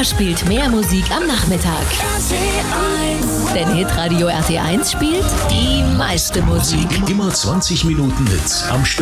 Wer spielt mehr Musik am Nachmittag? Denn Hitradio RT1 spielt die meiste Musik. Immer 20 Minuten Hits am Stück.